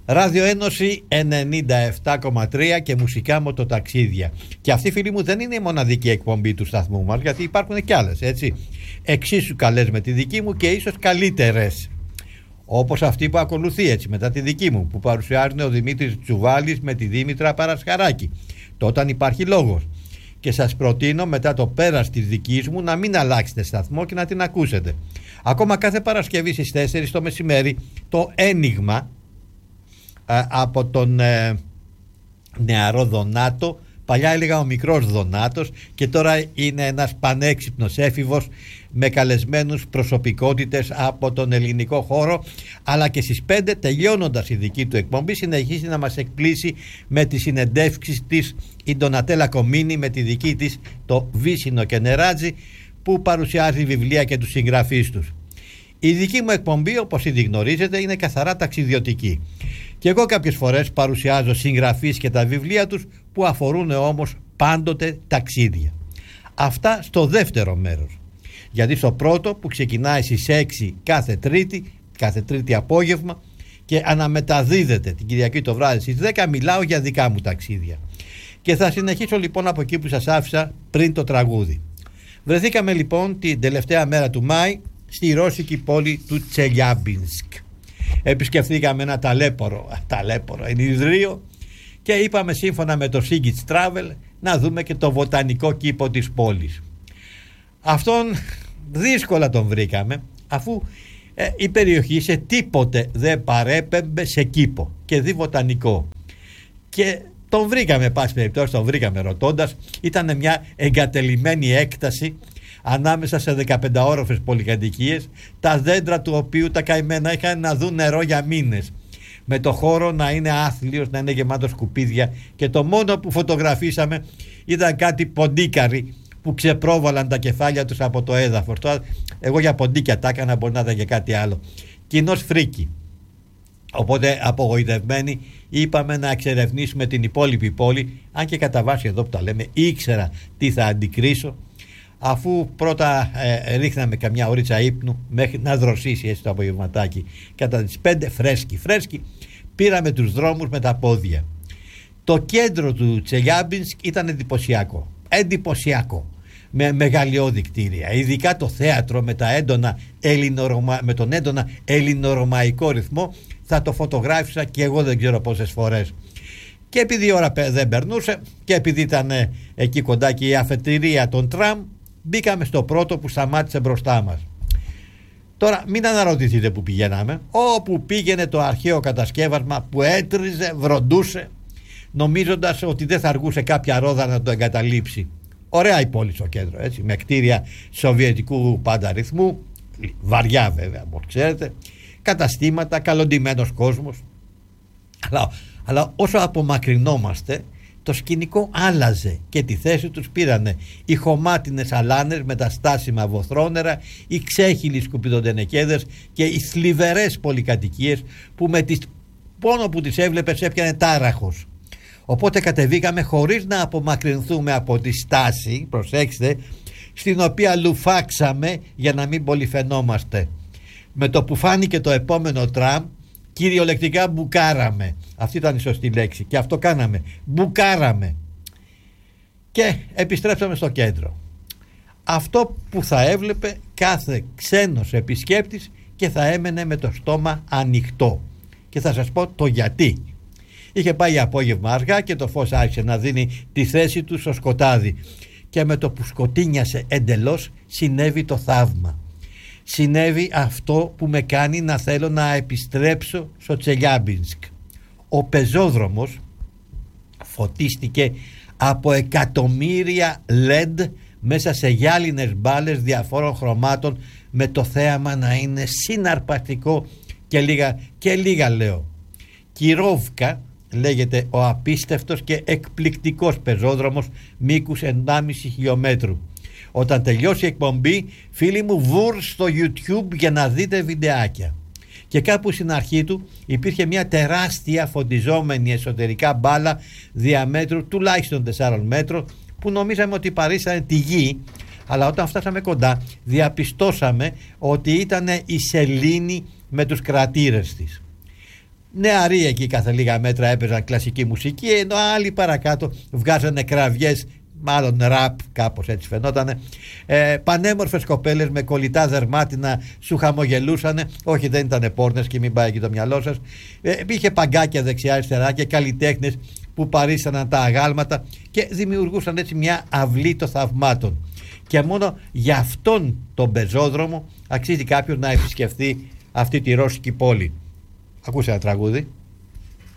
Ράδιο Ένωση 97,3 και μουσικά μοτοταξίδια. Και αυτή, φίλοι μου, δεν είναι η μοναδική εκπομπή του σταθμού μας, γιατί υπάρχουν και άλλες, έτσι. Εξίσου καλές με τη δική μου και ίσως καλύτερες. Όπως αυτή που ακολουθεί, έτσι, μετά τη δική μου, που παρουσιάζουν ο Δημήτρης Τσουβάλης με τη Δήμητρα Παρασχαράκη. Το Όταν υπάρχει λόγος. Και σας προτείνω μετά το πέρας της δικής μου να μην αλλάξετε σταθμό και να την ακούσετε. Ακόμα κάθε Παρασκευή στις 4 το μεσημέρι το Ένιγμα από τον νεαρό Δονάτο. Παλιά έλεγα ο μικρός Δονάτος και τώρα είναι ένας πανέξυπνος έφηβος με καλεσμένους προσωπικότητες από τον ελληνικό χώρο, αλλά και στις 5, τελειώνοντας η δική του εκπομπή, συνεχίζει να μας εκπλήσει με τις συνεντεύξεις της η Ντονατέλα Κομίνη με τη δική της το Βύσσινο και Νεράτζι, που παρουσιάζει βιβλία και τους συγγραφείς τους. Η δική μου εκπομπή, όπως ήδη γνωρίζετε, είναι καθαρά ταξιδιωτική. Και εγώ κάποιες φορές παρουσιάζω συγγραφείς και τα βιβλία τους, που αφορούν όμως πάντοτε ταξίδια. Αυτά στο δεύτερο μέρος. Γιατί στο πρώτο, που ξεκινάει στις 6 κάθε τρίτη απόγευμα και αναμεταδίδεται την Κυριακή το βράδυ στις 10, μιλάω για δικά μου ταξίδια. Και θα συνεχίσω λοιπόν από εκεί που σας άφησα πριν το τραγούδι. Βρεθήκαμε λοιπόν την τελευταία μέρα του Μάη στη ρώσικη πόλη του Τσελιάμπινσκ. Επισκεφθήκαμε ένα ταλέπορο ενιδρίο και είπαμε, σύμφωνα με το Sigits Travel, να δούμε και το βοτανικό κήπο της πόλης. Αυτόν δύσκολα τον βρήκαμε, αφού η περιοχή σε τίποτε δεν παρέπεμπε σε κήπο και δι βοτανικό. Και τον βρήκαμε, πάση περιπτώσει, τον βρήκαμε ρωτώντας. Ήταν μια εγκατελειμμένη έκταση ανάμεσα σε 15 όροφες πολυκατοικίες, τα δέντρα του οποίου τα καημένα είχαν να δουν νερό για μήνες, με το χώρο να είναι άθλιος, να είναι γεμάτο σκουπίδια, και το μόνο που φωτογραφίσαμε ήταν κάτι ποντίκαροι που ξεπρόβαλαν τα κεφάλια τους από το έδαφος. Τώρα, εγώ για ποντίκια τα έκανα, μπορεί να ήταν και κάτι άλλο. Κοινός φρίκι. Οπότε, απογοητευμένοι, είπαμε να εξερευνήσουμε την υπόλοιπη πόλη, αν και κατά βάση εδώ που τα λέμε ήξερα τι θα αντικρίσω, αφού πρώτα ρίχναμε καμιά ωρίτσα ύπνου μέχρι να δροσίσει έτσι το απογευματάκι. Κατά τις 5 φρέσκι πήραμε τους δρόμους με τα πόδια. Το κέντρο του Τσελιάμπινσκ ήταν εντυπωσιακό, με μεγαλειώδη κτίρια, ειδικά το θέατρο με τον έντονα ελληνορωμαϊκό ρυθμό. Θα το φωτογράφησα και εγώ δεν ξέρω πόσες φορές. Και επειδή η ώρα δεν περνούσε και επειδή ήταν εκεί κοντά και η αφετηρία των τραμ, μπήκαμε στο πρώτο που σταμάτησε μπροστά μας. Τώρα μην αναρωτηθείτε που πηγαίναμε. Όπου πήγαινε το αρχαίο κατασκεύασμα που έτριζε, βροντούσε, νομίζοντας ότι δεν θα αργούσε κάποια ρόδα να το εγκαταλείψει. Ωραία η πόλη στο κέντρο, έτσι, με κτίρια σοβιετικού πάντα ρυθμού, βαριά βέβαια, όπως ξέρετε, καταστήματα, καλοντημένος κόσμος. Αλλά όσο απομακρυνόμαστε, το σκηνικό άλλαζε και τη θέση τους πήρανε οι χωμάτινες αλάνες με τα στάσιμα βοθρόνερα, οι ξέχυλοι σκουπιδοντενεκέδες και οι θλιβερές πολυκατοικίες που με τις πόνο που τις έβλεπες έπιανε τάραχος. Οπότε κατεβήκαμε χωρίς να απομακρυνθούμε από τη στάση, προσέξτε, στην οποία λουφάξαμε για να μην πολυφαινόμαστε. Με το που φάνηκε το επόμενο τραμ, κυριολεκτικά μπουκάραμε. Αυτή ήταν η σωστή λέξη και αυτό κάναμε. Μπουκάραμε. Και επιστρέψαμε στο κέντρο. Αυτό που θα έβλεπε κάθε ξένος επισκέπτης και θα έμενε με το στόμα ανοιχτό. Και θα σας πω το γιατί. Είχε πάει απόγευμα αργά και το φως άρχισε να δίνει τη θέση του στο σκοτάδι. Και με το που σκοτίνιασε εντελώς συνέβη το θαύμα. Συνέβη αυτό που με κάνει να θέλω να επιστρέψω στο Τσελιάμπινσκ. Ο πεζόδρομος φωτίστηκε από εκατομμύρια LED μέσα σε γυάλινες μπάλες διαφόρων χρωμάτων, με το θέαμα να είναι συναρπαστικό και λίγα λέω. Κυρίβκα λέγεται ο απίστευτος και εκπληκτικός πεζόδρομος μήκους 1,5 χιλιόμετρου. Όταν τελειώσει η εκπομπή, φίλοι μου, βουρ στο YouTube για να δείτε βιντεάκια. Και κάπου στην αρχή του υπήρχε μια τεράστια φωτιζόμενη εσωτερικά μπάλα διαμέτρου τουλάχιστον 4 μέτρων, που νομίζαμε ότι παρήσανε τη γη, αλλά όταν φτάσαμε κοντά διαπιστώσαμε ότι ήταν η σελήνη με τους κρατήρες της. Νεαροί εκεί κάθε λίγα μέτρα έπαιζαν κλασική μουσική, ενώ άλλοι παρακάτω βγάζανε κραυγές, μάλλον ραπ, κάπως έτσι φαινότανε. Πανέμορφες κοπέλες με κολλητά δερμάτινα σου χαμογελούσανε. Όχι, δεν ήταν πόρνες και μην πάει εκεί το μυαλό σας. Είχε παγκάκια δεξιά-αριστερά και καλλιτέχνες που παρίσταναν τα αγάλματα και δημιουργούσαν έτσι μια αυλή των θαυμάτων. Και μόνο για αυτόν τον πεζόδρομο αξίζει κάποιος να επισκεφθεί αυτή τη ρώσικη πόλη. Ακούσε ένα τραγούδι.